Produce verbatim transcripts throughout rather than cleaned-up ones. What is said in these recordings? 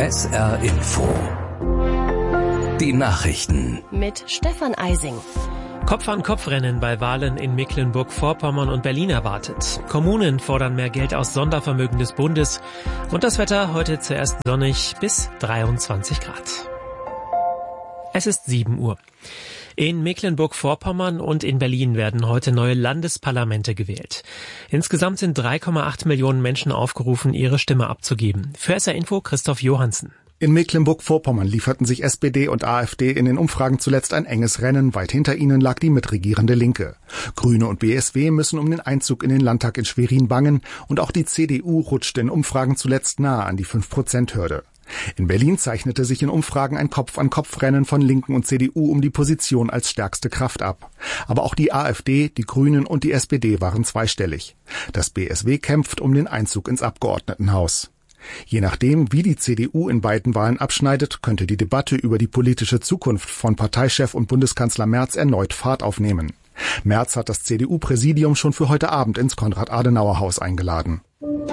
S R Info. Die Nachrichten. Mit Stefan Eising. Kopf-an-Kopf-Rennen bei Wahlen in Mecklenburg-Vorpommern und Berlin erwartet. Kommunen fordern mehr Geld aus Sondervermögen des Bundes. Und das Wetter heute zuerst sonnig bis dreiundzwanzig Grad. Es ist sieben Uhr. In Mecklenburg-Vorpommern und in Berlin werden heute neue Landesparlamente gewählt. Insgesamt sind drei Komma acht Millionen Menschen aufgerufen, ihre Stimme abzugeben. Für S R Info Christoph Johansen. In Mecklenburg-Vorpommern lieferten sich S P D und AfD in den Umfragen zuletzt ein enges Rennen. Weit hinter ihnen lag die mitregierende Linke. Grüne und B S W müssen um den Einzug in den Landtag in Schwerin bangen. Und auch die C D U rutschte in Umfragen zuletzt nahe an die fünf Prozent Hürde. In Berlin zeichnete sich in Umfragen ein Kopf-an-Kopf-Rennen von Linken und C D U um die Position als stärkste Kraft ab. Aber auch die AfD, die Grünen und die S P D waren zweistellig. Das B S W kämpft um den Einzug ins Abgeordnetenhaus. Je nachdem, wie die C D U in beiden Wahlen abschneidet, könnte die Debatte über die politische Zukunft von Parteichef und Bundeskanzler Merz erneut Fahrt aufnehmen. Merz hat das C D U-Präsidium schon für heute Abend ins Konrad-Adenauer-Haus eingeladen.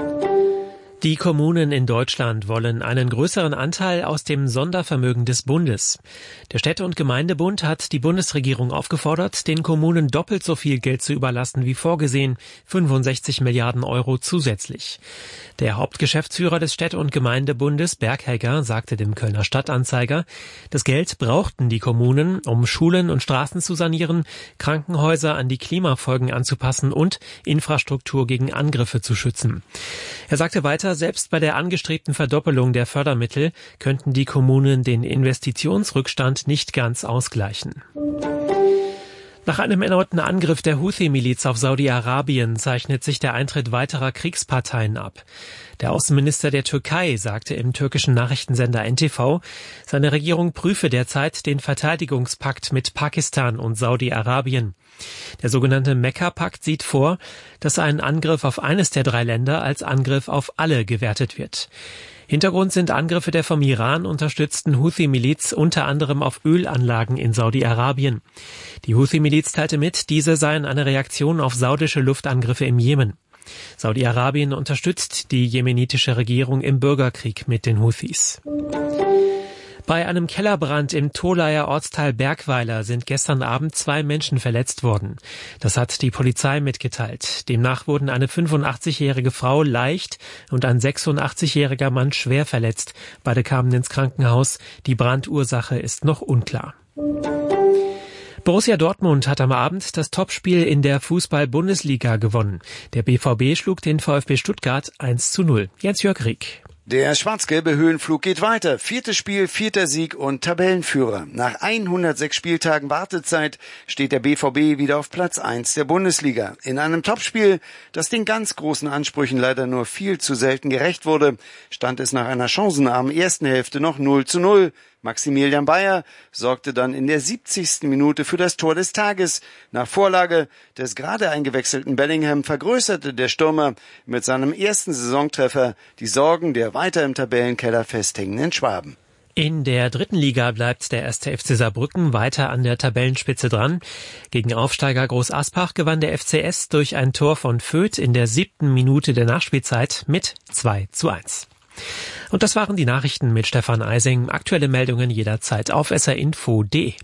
Die Kommunen in Deutschland wollen einen größeren Anteil aus dem Sondervermögen des Bundes. Der Städte- und Gemeindebund hat die Bundesregierung aufgefordert, den Kommunen doppelt so viel Geld zu überlassen wie vorgesehen, fünfundsechzig Milliarden Euro zusätzlich. Der Hauptgeschäftsführer des Städte- und Gemeindebundes, Berghegger, sagte dem Kölner Stadtanzeiger, das Geld brauchten die Kommunen, um Schulen und Straßen zu sanieren, Krankenhäuser an die Klimafolgen anzupassen und Infrastruktur gegen Angriffe zu schützen. Er sagte weiter, selbst bei der angestrebten Verdoppelung der Fördermittel könnten die Kommunen den Investitionsrückstand nicht ganz ausgleichen. Nach einem erneuten Angriff der Houthi-Miliz auf Saudi-Arabien zeichnet sich der Eintritt weiterer Kriegsparteien ab. Der Außenminister der Türkei sagte im türkischen Nachrichtensender N T V, seine Regierung prüfe derzeit den Verteidigungspakt mit Pakistan und Saudi-Arabien. Der sogenannte Mekka-Pakt sieht vor, dass ein Angriff auf eines der drei Länder als Angriff auf alle gewertet wird. Hintergrund sind Angriffe der vom Iran unterstützten Houthi-Miliz unter anderem auf Ölanlagen in Saudi-Arabien. Die Houthi-Miliz teilte mit, diese seien eine Reaktion auf saudische Luftangriffe im Jemen. Saudi-Arabien unterstützt die jemenitische Regierung im Bürgerkrieg mit den Houthis. Bei einem Kellerbrand im Tolaer Ortsteil Bergweiler sind gestern Abend zwei Menschen verletzt worden. Das hat die Polizei mitgeteilt. Demnach wurden eine fünfundachtzigjährige Frau leicht und ein sechsundachtzig-jähriger Mann schwer verletzt. Beide kamen ins Krankenhaus. Die Brandursache ist noch unklar. Borussia Dortmund hat am Abend das Topspiel in der Fußball-Bundesliga gewonnen. Der B V B schlug den VfB Stuttgart eins zu null. Jens-Jörg Rieck. Der schwarz-gelbe Höhenflug geht weiter. Viertes Spiel, vierter Sieg und Tabellenführer. Nach hundertsechs Spieltagen Wartezeit steht der B V B wieder auf Platz eins der Bundesliga. In einem Topspiel, das den ganz großen Ansprüchen leider nur viel zu selten gerecht wurde, stand es nach einer chancenarmen ersten Hälfte noch null zu null. Maximilian Bayer sorgte dann in der siebzigsten Minute für das Tor des Tages. Nach Vorlage des gerade eingewechselten Bellingham vergrößerte der Stürmer mit seinem ersten Saisontreffer die Sorgen der weiter im Tabellenkeller festhängenden Schwaben. In der dritten Liga bleibt der erste F C Saarbrücken weiter an der Tabellenspitze dran. Gegen Aufsteiger Groß Aspach gewann der F C S durch ein Tor von Voeth in der siebten Minute der Nachspielzeit mit zwei zu eins. Und das waren die Nachrichten mit Stefan Eising. Aktuelle Meldungen jederzeit auf s r info punkt d e.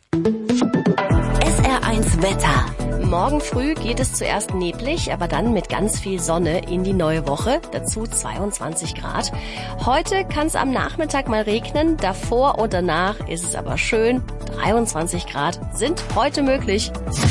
S R eins Wetter. Morgen früh geht es zuerst neblig, aber dann mit ganz viel Sonne in die neue Woche. Dazu zweiundzwanzig Grad. Heute kann es am Nachmittag mal regnen. Davor und danach ist es aber schön. dreiundzwanzig Grad sind heute möglich.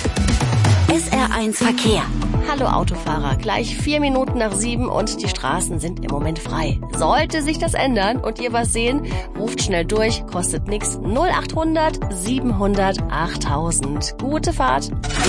S R eins Verkehr. Hallo Autofahrer, gleich vier Minuten nach sieben und die Straßen sind im Moment frei. Sollte sich das ändern und ihr was sehen, ruft schnell durch, kostet nix. null achthundert siebenhundert achttausend. Gute Fahrt.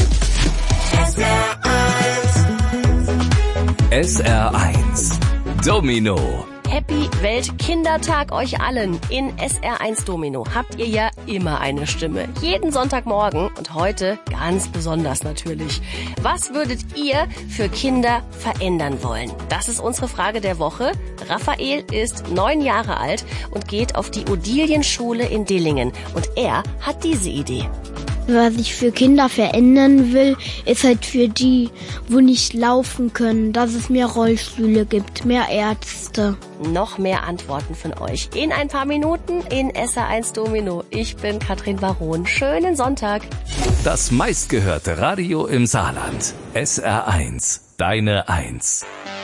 S R eins. S R eins. Domino. Happy Weltkindertag euch allen. In S R eins Domino habt ihr ja immer eine Stimme. Jeden Sonntagmorgen und heute ganz besonders natürlich. Was würdet ihr für Kinder verändern wollen? Das ist unsere Frage der Woche. Raphael ist neun Jahre alt und geht auf die Odilienschule in Dillingen. Und er hat diese Idee. was ich für Kinder verändern will, ist halt für die, wo nicht laufen können, dass es mehr Rollstühle gibt, mehr Ärzte. Noch mehr Antworten von euch in ein paar Minuten in S R eins Domino. Ich bin Katrin Baron. Schönen Sonntag. Das meistgehörte Radio im Saarland. S R eins. Deine Eins.